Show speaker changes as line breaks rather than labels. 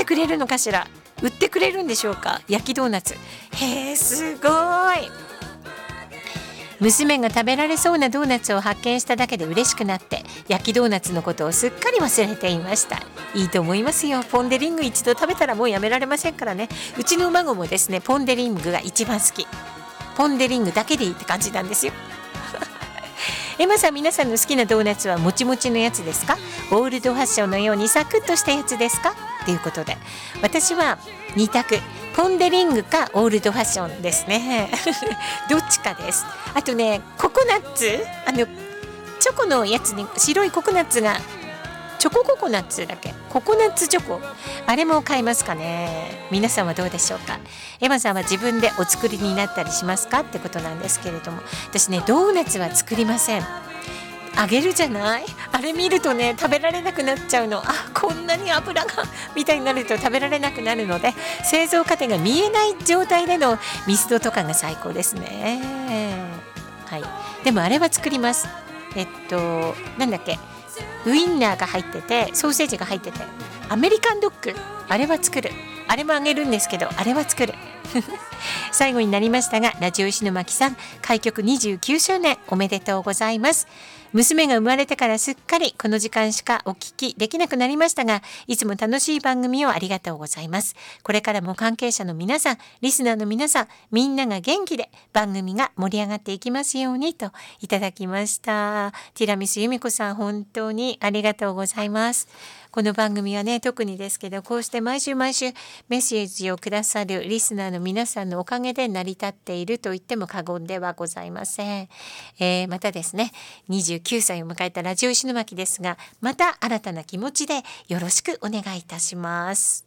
ってくれるのかしら。売ってくれるんでしょうか、焼きドーナツ。へえ、すごい。娘が食べられそうなドーナツを発見しただけで嬉しくなって、焼きドーナツのことをすっかり忘れていました。いいと思いますよ。ポン・デ・リング一度食べたらもうやめられませんからね。うちの孫もですね、ポン・デ・リングが一番好き。ポン・デ・リングだけでいいって感じなんですよ。エマさん、皆さんの好きなドーナツはもちもちのやつですか、オールドファッションのようにサクッとしたやつですかということで、私は2択、ポン・デ・リングかオールドファッションですね。どっちかです。あとね、ココナッツ、チョコのやつに白いココナッツが、チョコココナッツだっけ、ココナッツチョコ、あれも買いますかね。皆さんはどうでしょうか。エマさんは自分でお作りになったりしますかってことなんですけれども、私ね、ドーナツは作りません。あげるじゃない、あれ見るとね、食べられなくなっちゃうの。こんなに油がみたいになると食べられなくなるので、製造過程が見えない状態でのミスドとかが最高ですね。はい、でもあれは作ります。なんだっけ、ウインナーが入ってて、ソーセージが入ってて、アメリカンドッグ、あれは作る。あれもあげるんですけど、あれは作る。最後になりましたが、ラジオ石巻さん、開局29周年おめでとうございます。娘が生まれてからすっかりこの時間しかお聞きできなくなりましたが、いつも楽しい番組をありがとうございます。これからも関係者の皆さん、リスナーの皆さん、みんなが元気で番組が盛り上がっていきますようにといただきました。ティラミス由美子さん、本当にありがとうございます。この番組はね、特にですけど、こうして毎週毎週メッセージをくださるリスナーの皆さんのおかげで成り立っていると言っても過言ではございません。またですね、29歳を迎えたラジオ石巻ですが、また新たな気持ちでよろしくお願いいたします。